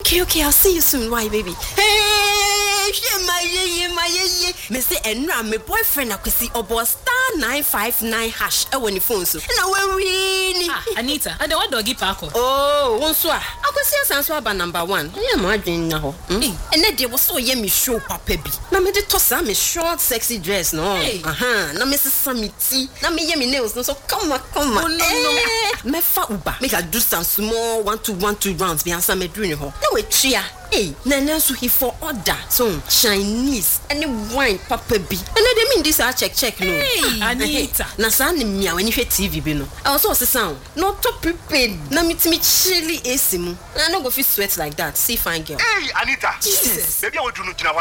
Okay, I'll see you soon. Why, baby? Hey, my me say enra me boyfriend akwesi obo star 959 hash e woni phone so. Na we ni. Anita, and the what doggy park? Oh, won so a. Akwesi asanso aba number 1. Yeah, ma adwen na ho. Ene de wo so ye me show papa bi. Na me de tosa me short sexy dress no. Na me sesa me ti. Na me ye me nails no so come on. Oh, no. Me fa uba. Make I do some small 1-2 rounds be answer me doing ho. Na we tria. Hey, Nana so he for order. So Chinese any wine papa bi. And they mean this I check no. Hey, Anita. Na sa ni mia when you TV bi no. I also say sound. Not to prepared. Na me chilly AC mu. I no go feel sweat like that. See fine girl. Hey, Anita. Jesus. Baby I want to know